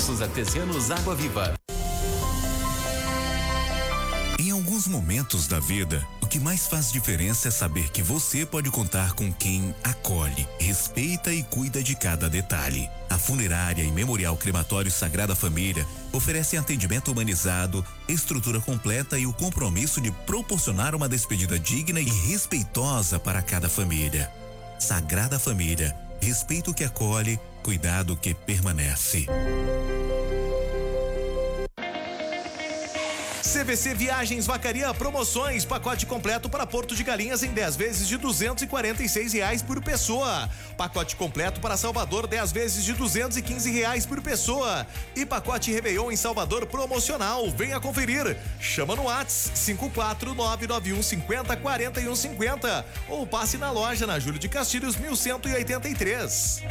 Poços Artesianos Água Viva. Em alguns momentos da vida, o que mais faz diferença é saber que você pode contar com quem acolhe, respeita e cuida de cada detalhe. A Funerária e Memorial Crematório Sagrada Família oferecem atendimento humanizado, estrutura completa e o compromisso de proporcionar uma despedida digna e respeitosa para cada família. Sagrada Família, respeito que acolhe, cuidado que permanece. CVC Viagens Vacaria promoções, pacote completo para Porto de Galinhas em 10 vezes de R$246 por pessoa. Pacote completo para Salvador 10 vezes de R$215 por pessoa. E pacote Réveillon em Salvador promocional. Venha conferir. Chama no WhatsApp 54991504150 ou passe na loja na Júlio de Castilhos 1183.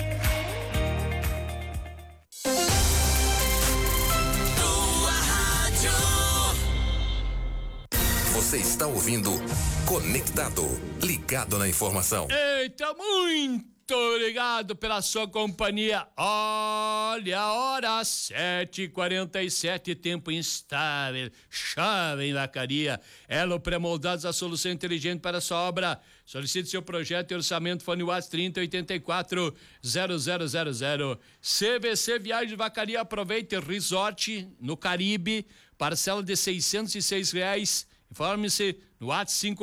Você está ouvindo Conectado, ligado na informação. Eita, muito obrigado pela sua companhia. Olha a hora, 7h47, tempo instável, chave em Vacaria. Elo Pré-Moldados, a solução inteligente para a sua obra. Solicite seu projeto e orçamento, fone WhatsApp 3084-0000. CVC Viagens Vacaria, aproveite, resort no Caribe, parcela de R$606. Informe-se no WhatsApp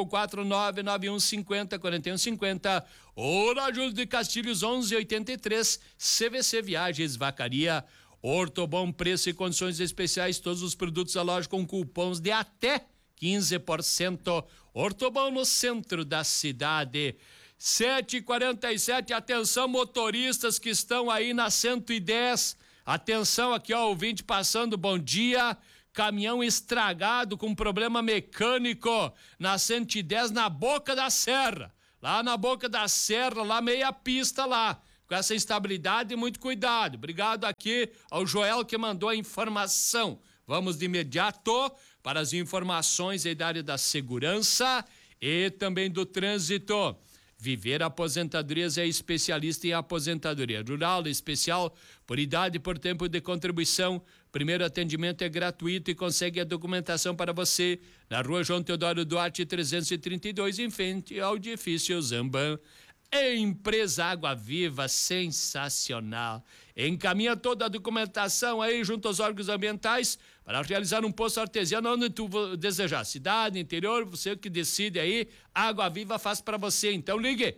549-9150-4150 ou na Júlio de Castilhos 1183. CVC Viagens Vacaria. Ortobom, preço e condições especiais, todos os produtos da loja com cupons de até 15%. Ortobom no centro da cidade. 7h47, atenção motoristas que estão aí na 110. Atenção aqui, ó, ouvinte passando, bom dia. Caminhão estragado com problema mecânico na 110 na Boca da Serra. Lá na Boca da Serra, lá meia pista lá. Com essa instabilidade, muito cuidado. Obrigado aqui ao Joel que mandou a informação. Vamos de imediato para as informações aí da área da segurança e também do trânsito. Viver Aposentadorias é especialista em aposentadoria rural, especial por idade e por tempo de contribuição. Primeiro atendimento é gratuito e consegue a documentação para você na Rua João Teodoro Duarte 332, em frente ao edifício Zamban. Empresa Água Viva, sensacional. Encaminha toda a documentação aí junto aos órgãos ambientais para realizar um poço artesiano onde tu desejar. Cidade, interior, você que decide aí. Água Viva faz para você. Então ligue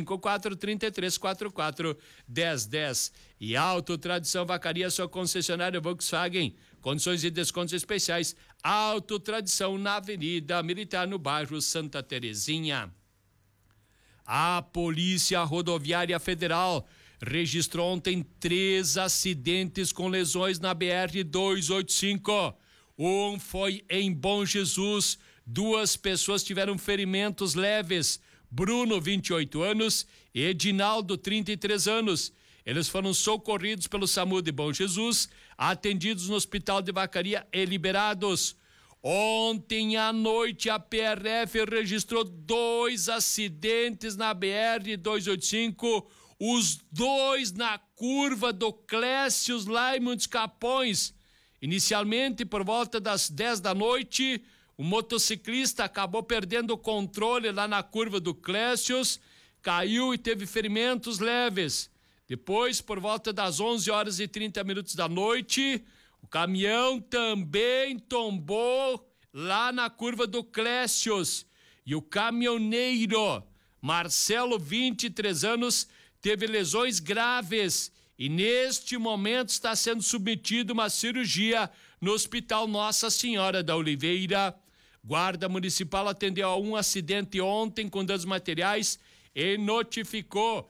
5433441010. E Auto Tradição Vacaria, sua concessionária Volkswagen. Condições e descontos especiais. Auto Tradição na Avenida Militar, no bairro Santa Terezinha. A Polícia Rodoviária Federal registrou ontem 3 acidentes com lesões na BR-285. Um foi em Bom Jesus. 2 pessoas tiveram ferimentos leves. Bruno, 28 anos, e Edinaldo, 33 anos. Eles foram socorridos pelo SAMU de Bom Jesus, atendidos no Hospital de Vacaria e liberados. Ontem à noite, a PRF registrou 2 acidentes na BR-285, os 2 na curva do Clécius, lá em Montes Capões. Inicialmente, por volta das 10 da noite, o motociclista acabou perdendo o controle lá na curva do Clécius, caiu e teve ferimentos leves. Depois, por volta das 11h30 da noite, o caminhão também tombou lá na curva do Clécius. E o caminhoneiro Marcelo, 23 anos, teve lesões graves e neste momento está sendo submetido a uma cirurgia no Hospital Nossa Senhora da Oliveira. Guarda Municipal atendeu a um acidente ontem com danos materiais e notificou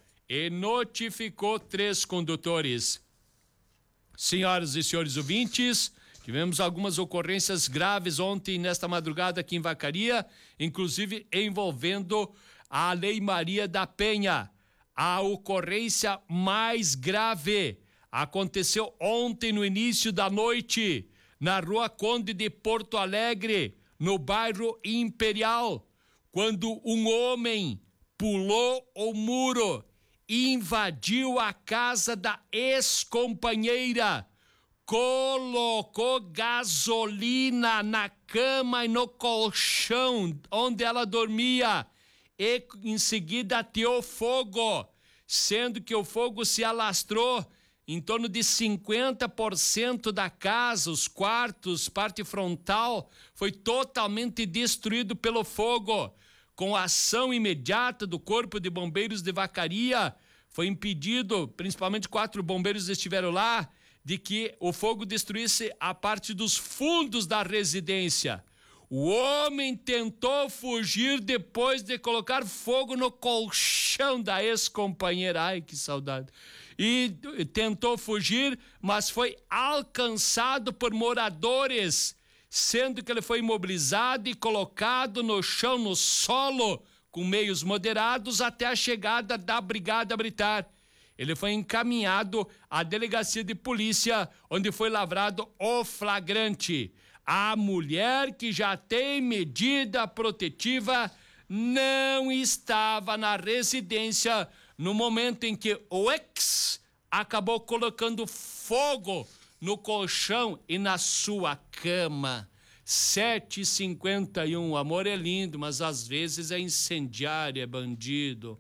3 condutores. Senhoras e senhores ouvintes, tivemos algumas ocorrências graves ontem, nesta madrugada aqui em Vacaria, inclusive envolvendo a Lei Maria da Penha. A ocorrência mais grave aconteceu ontem no início da noite, na Rua Conde de Porto Alegre, no bairro Imperial, quando um homem pulou o muro, invadiu a casa da ex-companheira, colocou gasolina na cama e no colchão onde ela dormia e em seguida ateou fogo, sendo que o fogo se alastrou em torno de 50% da casa, os quartos, parte frontal, foi totalmente destruído pelo fogo. Com a ação imediata do Corpo de Bombeiros de Vacaria, foi impedido, principalmente 4 bombeiros estiveram lá, de que o fogo destruísse a parte dos fundos da residência. O homem tentou fugir depois de colocar fogo no colchão da ex-companheira. Ai, que saudade. E tentou fugir, mas foi alcançado por moradores, sendo que ele foi imobilizado e colocado no chão, no solo, com meios moderados, até a chegada da Brigada Militar. Ele foi encaminhado à delegacia de polícia, onde foi lavrado o flagrante. A mulher, que já tem medida protetiva, não estava na residência no momento em que o ex acabou colocando fogo no colchão e na sua cama. 7h51, o amor é lindo, mas às vezes é incendiário, é bandido.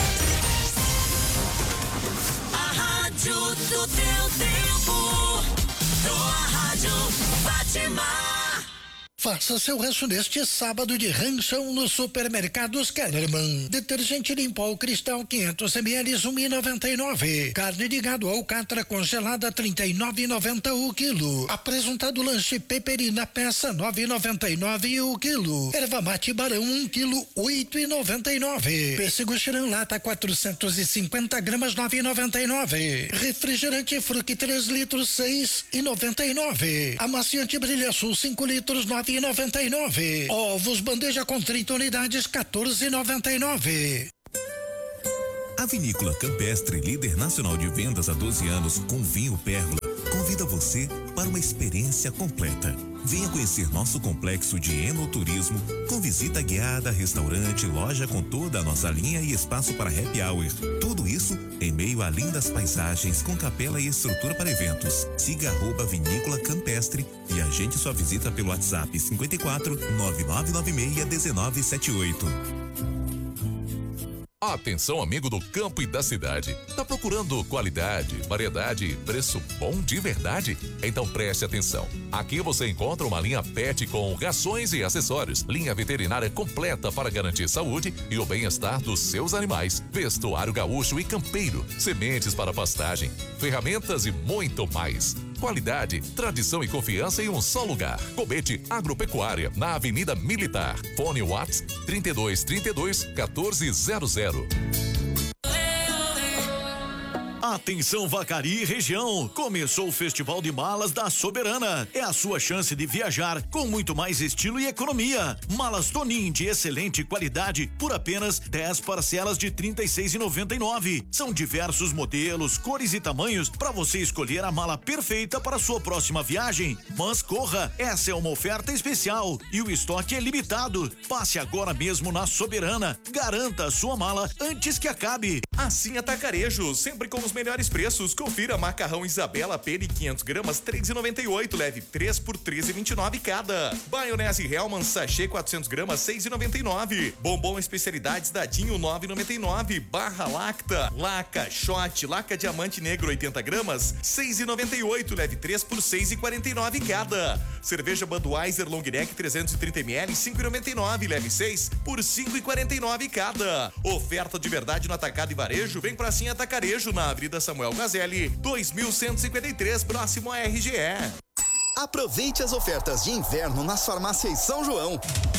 A rádio do teu tempo, tua rádio Fátima. Faça seu rancho neste sábado de ranchão nos supermercados Kellerman. Detergente Limpol Cristal 500 ml 1,99. Carne de gado alcatra congelada 39,90 o quilo. Apresentado lanche peperina peça 9,99 o quilo. Erva mate barão 1 quilo 8,99. Pêssego xirã lata 450 gramas 9,99. Refrigerante Fruc 3 litros 6,99. Amaciante Brilha Sul 5 litros 9,99. Ovos bandeja com 30 unidades 14,99. A Vinícola Campestre, líder nacional de vendas há 12 anos com vinho Pérola, convida você para uma experiência completa. Venha conhecer nosso complexo de enoturismo, com visita guiada, restaurante, loja com toda a nossa linha e espaço para happy hour. Tudo isso em meio a lindas paisagens, com capela e estrutura para eventos. Siga @Vinícola Campestre e agende sua visita pelo WhatsApp 54 9996 1978. Atenção, amigo do campo e da cidade. Tá procurando qualidade, variedade e preço bom de verdade? Então preste atenção. Aqui você encontra uma linha pet com rações e acessórios, linha veterinária completa para garantir saúde e o bem-estar dos seus animais, vestuário gaúcho e campeiro, sementes para pastagem, ferramentas e muito mais. Qualidade, tradição e confiança em um só lugar. Cobete Agropecuária, na Avenida Militar. Fone WhatsApp 3232 1400. Atenção Vacaria e região, começou o Festival de Malas da Soberana. É a sua chance de viajar com muito mais estilo e economia. Malas Tonin de excelente qualidade por apenas 10 parcelas de R$ 36,99. São diversos modelos, cores e tamanhos para você escolher a mala perfeita para a sua próxima viagem. Mas corra, essa é uma oferta especial e o estoque é limitado. Passe agora mesmo na Soberana, garanta a sua mala antes que acabe. Assim Atacarejo, sempre com os melhores preços. Confira macarrão Isabela Peri 500 gramas 3,98, leve 3 por 13,29 cada. Maionese Hellman sachê 400 gramas 6,99. Bombom especialidades Dadinho 9,99. Barra Lacta, Laca Shot, Laca Diamante Negro 80 gramas 6,98, leve 3 por 6,49 cada. Cerveja Budweiser Long Neck 330 ml 5,99, leve 6 por 5,49 cada. Oferta de verdade no atacado e varejo, vem pra Sim Atacarejo na Avenida Samuel Gazelli, 2153, próximo à RGE. Aproveite as ofertas de inverno nas farmácias São João.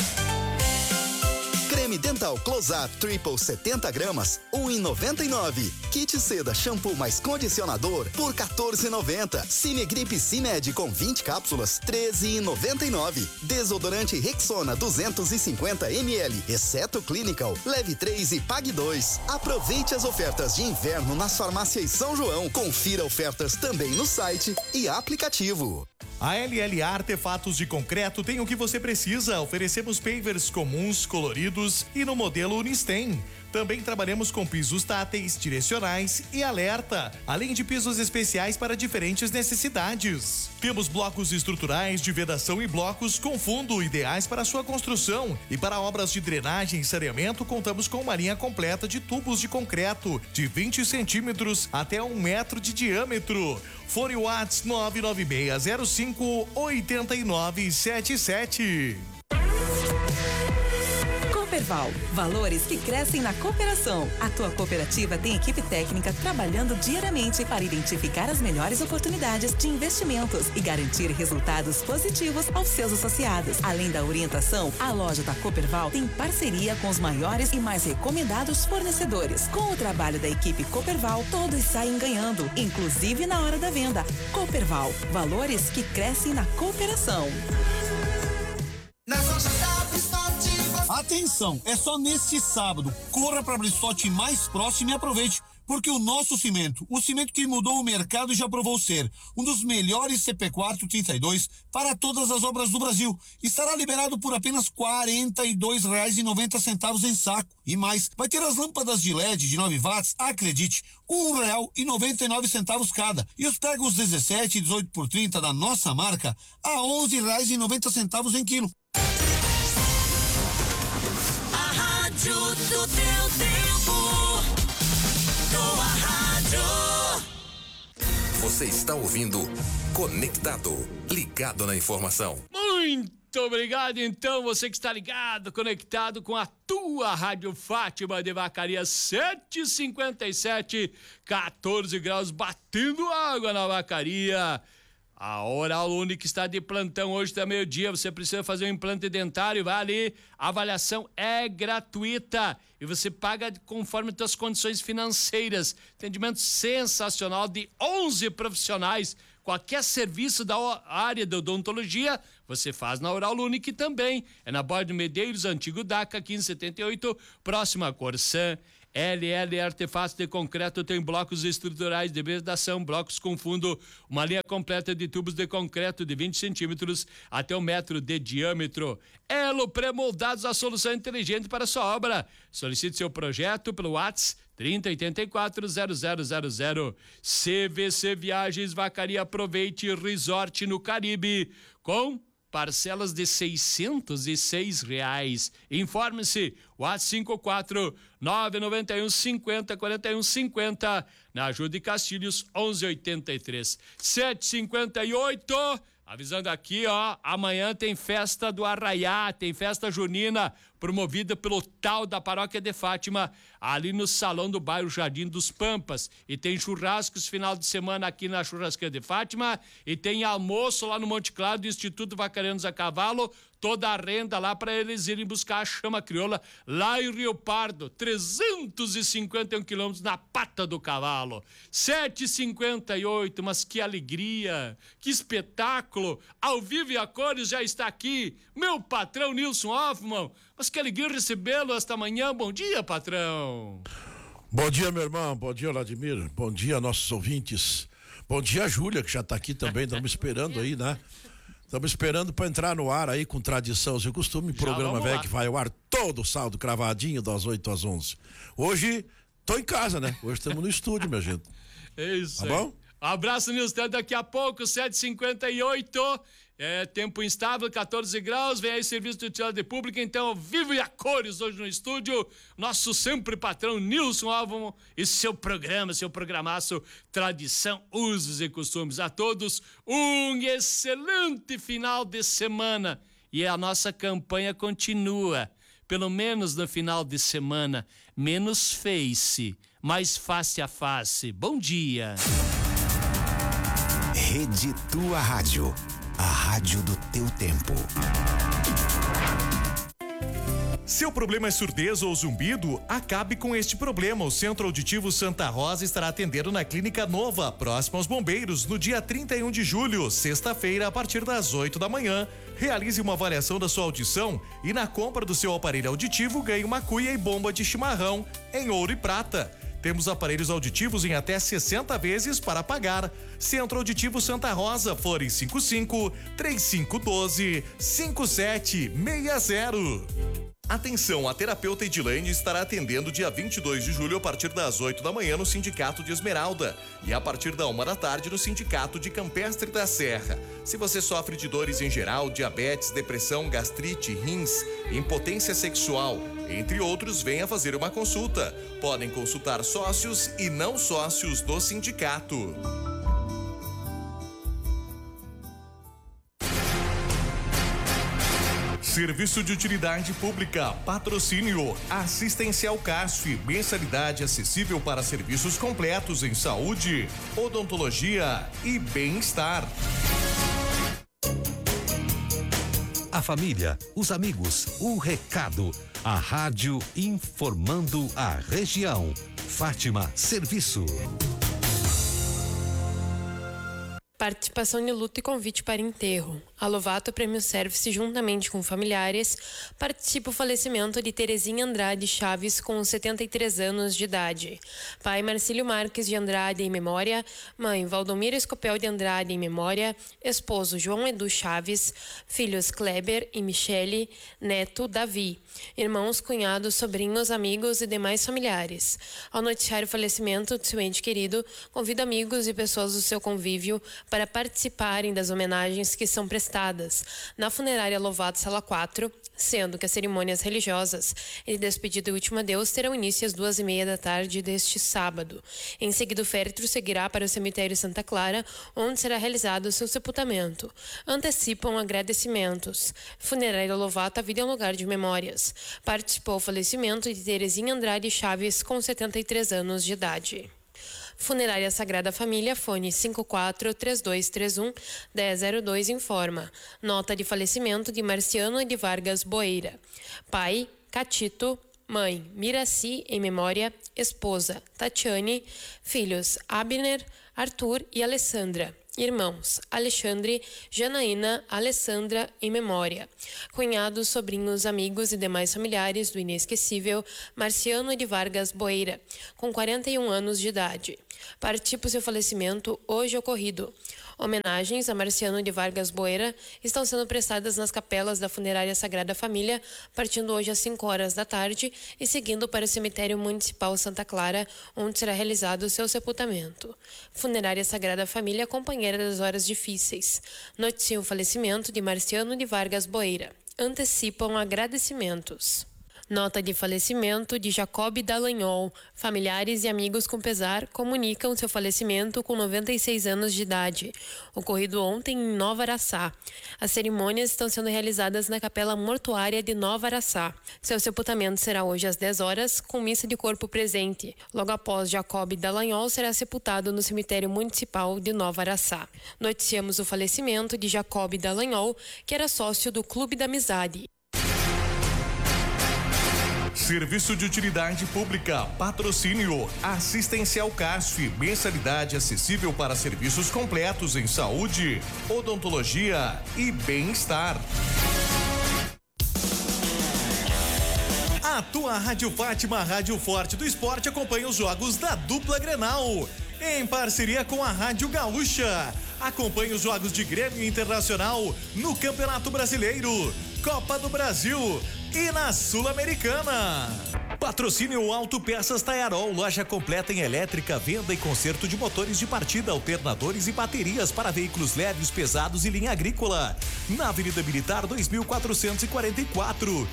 Creme dental Close-Up Triple 70 gramas, 1,99. Kit seda shampoo mais condicionador por 14,90. Cinegrip Cimed com 20 cápsulas, 13,99. Desodorante Rexona 250 ml, exceto Clinical, leve 3 e pague 2. Aproveite as ofertas de inverno nas farmácias São João. Confira ofertas também no site e aplicativo. A LLA Artefatos de Concreto tem o que você precisa. Oferecemos pavers comuns, coloridos e no modelo Unistem. Também trabalhamos com pisos táteis, direcionais e alerta, além de pisos especiais para diferentes necessidades. Temos blocos estruturais de vedação e blocos com fundo ideais para sua construção. E para obras de drenagem e saneamento, contamos com uma linha completa de tubos de concreto de 20 centímetros até 1 metro de diâmetro. Fone WhatsApp 996058977. Cooperval, valores que crescem na cooperação. A tua cooperativa tem equipe técnica trabalhando diariamente para identificar as melhores oportunidades de investimentos e garantir resultados positivos aos seus associados. Além da orientação, a loja da Cooperval tem parceria com os maiores e mais recomendados fornecedores. Com o trabalho da equipe Cooperval, todos saem ganhando, inclusive na hora da venda. Cooperval, valores que crescem na cooperação. Atenção, é só neste sábado. Corra para a Bristote mais próximo e aproveite, porque o nosso cimento, o cimento que mudou o mercado, já provou ser um dos melhores CP4 32 para todas as obras do Brasil. Estará liberado por apenas R$ 42,90 em saco. E mais, vai ter as lâmpadas de LED de 9 watts, acredite, R$ 1,99 cada. E os pregos 17 e 18 por 30 da nossa marca a R$ 11,90 em quilo. Rádio do teu tempo. Tua rádio. Você está ouvindo Conectado, ligado na informação. Muito obrigado, então, você que está ligado, conectado com a tua Rádio Fátima de Vacaria 757, 14 graus, batendo água na Vacaria. A Oral Unique está de plantão hoje até meio-dia. Você precisa fazer um implante dentário, vai ali. A avaliação é gratuita e você paga conforme suas condições financeiras. Atendimento sensacional de 11 profissionais. Qualquer serviço da área de odontologia, você faz na Oral Unique também. É na Borda Medeiros, antigo DACA, 1578, próxima a Corsã. LL Artefatos de Concreto tem blocos estruturais de vedação, blocos com fundo, uma linha completa de tubos de concreto de 20 centímetros até 1 metro de diâmetro. Elo Pré-Moldados, a solução inteligente para a sua obra. Solicite seu projeto pelo WhatsApp 3084-0000. CVC Viagens Vacaria, aproveite Resort no Caribe com parcelas de R$606. Informe-se, WhatsApp 54991504150, na Ajuda Castilhos 1183 758. Avisando aqui, ó, amanhã tem festa do Arraiá, tem festa junina, promovida pelo tal da Paróquia de Fátima, ali no Salão do Bairro Jardim dos Pampas. E tem churrascos final de semana aqui na Churrasqueira de Fátima, e tem almoço lá no Monte Claro do Instituto Vacarianos a Cavalo, toda a renda lá para eles irem buscar a chama crioula lá em Rio Pardo, 351 quilômetros na pata do cavalo. 7h58, mas que alegria, que espetáculo, ao vivo e a cores já está aqui, meu patrão Nilson Hoffman, mas que alegria recebê-lo esta manhã. Bom dia, patrão. Bom dia, meu irmão, bom dia, Vladimir, bom dia, nossos ouvintes, bom dia, a Júlia, que já está aqui também, estamos esperando aí, né? Estamos esperando para entrar no ar aí com tradição, seu costume, programa velho que vai ao ar todo sábado, cravadinho, das 8 às 11. Hoje, tô em casa, né? Hoje estamos no estúdio, minha gente. É isso. Tá bom? Abraço, Nilson, até daqui a pouco, 7h58. Tempo instável, 14 graus, vem aí serviço de utilidade pública, então vivo e a cores hoje no estúdio, nosso sempre patrão Nilson Alvon e seu programa, seu programaço, tradição, usos e costumes. A todos um excelente final de semana e a nossa campanha continua, pelo menos no final de semana, menos face, mais face a face. Bom dia. Rede Tua Rádio. A rádio do teu tempo. Seu problema é surdez ou zumbido? Acabe com este problema. O Centro Auditivo Santa Rosa estará atendendo na Clínica Nova, próximo aos Bombeiros, no dia 31 de julho, sexta-feira, a partir das 8 da manhã. Realize uma avaliação da sua audição e na compra do seu aparelho auditivo ganhe uma cuia e bomba de chimarrão em ouro e prata. Temos aparelhos auditivos em até 60 vezes para pagar. Centro Auditivo Santa Rosa, Flores 55 3512 5760. Atenção, a terapeuta Edilene estará atendendo dia 22 de julho a partir das 8 da manhã no Sindicato de Esmeralda e a partir da 1 da tarde no Sindicato de Campestre da Serra. Se você sofre de dores em geral, diabetes, depressão, gastrite, rins, impotência sexual, entre outros, venha fazer uma consulta. Podem consultar sócios e não sócios do sindicato. Serviço de utilidade pública, patrocínio, assistencial CASF, mensalidade acessível para serviços completos em saúde, odontologia e bem-estar. A família, os amigos, o recado. A rádio informando a região. Fátima Serviço. Participação de luto e convite para enterro. A Lovato Prêmio Service, juntamente com familiares, participa o falecimento de Terezinha Andrade Chaves, com 73 anos de idade. Pai Marcílio Marques de Andrade, em memória. Mãe Valdomira Escopel de Andrade, em memória. Esposo João Edu Chaves. Filhos Kleber e Michele. Neto Davi. Irmãos, cunhados, sobrinhos, amigos e demais familiares. Ao noticiar o falecimento de seu ente querido, convido amigos e pessoas do seu convívio para participarem das homenagens que são prestadas na funerária Lovato Sala 4, sendo que as cerimônias religiosas e de despedida e último adeus terão início às 2:30 da tarde deste sábado. Em seguida, o féretro seguirá para o cemitério Santa Clara, onde será realizado o seu sepultamento. Antecipam agradecimentos. Funerária Lovato, a vida é um lugar de memórias. Participou o falecimento de Terezinha Andrade Chaves, com 73 anos de idade. Funerária Sagrada Família, fone 54-3231-1002, informa. Nota de falecimento de Marciano de Vargas Boeira. Pai, Catito. Mãe, Miraci, em memória. Esposa, Tatiane. Filhos, Abner, Arthur e Alessandra. Irmãos, Alexandre, Janaína, Alessandra, em memória. Cunhados, sobrinhos, amigos e demais familiares do inesquecível Marciano de Vargas Boeira, com 41 anos de idade. Participa o seu falecimento hoje ocorrido. Homenagens a Marciano de Vargas Boeira estão sendo prestadas nas capelas da Funerária Sagrada Família, partindo hoje às 5 horas da tarde e seguindo para o Cemitério Municipal Santa Clara, onde será realizado o seu sepultamento. Funerária Sagrada Família, companheira das horas difíceis. Noticia o falecimento de Marciano de Vargas Boeira. Antecipam agradecimentos. Nota de falecimento de Jacob Dallagnol. Familiares e amigos com pesar comunicam seu falecimento com 96 anos de idade, ocorrido ontem em Nova Araçá. As cerimônias estão sendo realizadas na Capela Mortuária de Nova Araçá. Seu sepultamento será hoje às 10 horas, com missa de corpo presente. Logo após Jacob Dallagnol será sepultado no Cemitério Municipal de Nova Araçá. Noticiamos o falecimento de Jacob Dallagnol, que era sócio do Clube da Amizade. Serviço de utilidade pública, patrocínio, assistencial CASF, mensalidade acessível para serviços completos em saúde, odontologia e bem-estar. A tua Rádio Fátima, Rádio Forte do Esporte, acompanha os jogos da dupla Grenal, em parceria com a Rádio Gaúcha. Acompanhe os jogos de Grêmio Internacional no Campeonato Brasileiro, Copa do Brasil e na Sul-Americana. Patrocínio Autopeças Taiarol, loja completa em elétrica, venda e conserto de motores de partida, alternadores e baterias para veículos leves, pesados e linha agrícola. Na Avenida Militar 2444.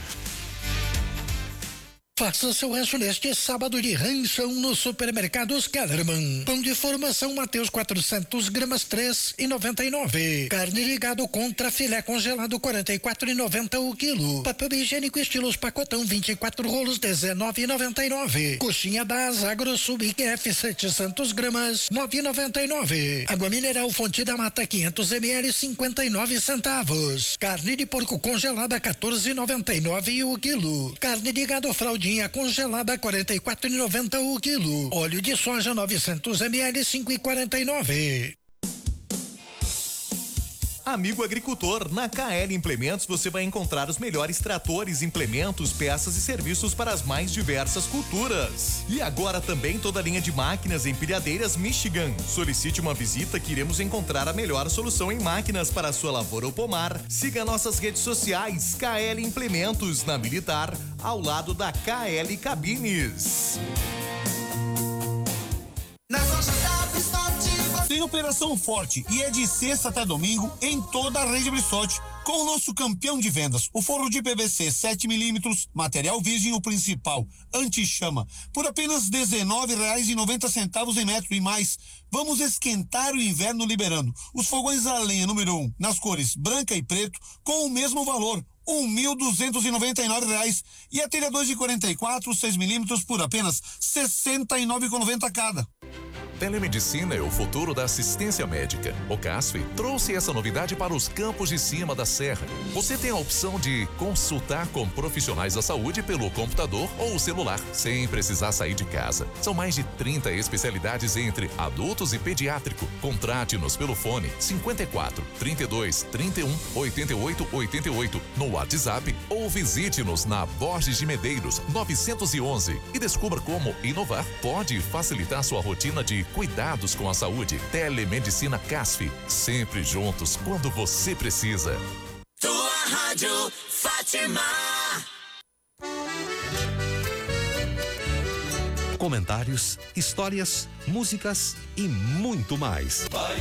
Faça seu rancho neste sábado de ranchão no Supermercados Kellerman. Pão de formação Mateus 400 gramas 3,99. Carne de gado contra filé congelado 44,90 o quilo. Papel higiênico estilos pacotão 24 rolos 19,99. Coxinha da Asa Grosso BQF 700 gramas 9,99. Água mineral Fonte da Mata 500 ml 59 centavos. Carne de porco congelada 14,99 o quilo. Carne de gado fraldinha congelada 44,90 o quilo. Óleo de soja 900 ml 5,49. Amigo agricultor, na KL Implementos você vai encontrar os melhores tratores, implementos, peças e serviços para as mais diversas culturas. E agora também toda a linha de máquinas e empilhadeiras Michigan. Solicite uma visita que iremos encontrar a melhor solução em máquinas para a sua lavoura ou pomar. Siga nossas redes sociais, KL Implementos, na Militar, ao lado da KL Cabines. Tem operação forte e é de sexta até domingo em toda a rede Brissotti, com o nosso campeão de vendas, o forro de PVC 7mm, material virgem o principal, anti-chama, por apenas R$19,90 em metro e mais. Vamos esquentar o inverno liberando os fogões a lenha número 1 nas cores branca e preto com o mesmo valor, R$1.299, e a telha 2 de 44 6mm por apenas R$69,90 cada. Telemedicina é o futuro da assistência médica. O CASF trouxe essa novidade para os campos de cima da serra. Você tem a opção de consultar com profissionais da saúde pelo computador ou celular, sem precisar sair de casa. São mais de 30 especialidades entre adultos e pediátrico. Contrate-nos pelo fone 54 32 31 88 88 no WhatsApp ou visite-nos na Borges de Medeiros 911 e descubra como inovar pode facilitar sua rotina de cuidados com a saúde. Telemedicina CASF, sempre juntos quando você precisa. Tua Rádio Fátima. Comentários, histórias, músicas e muito mais. Vai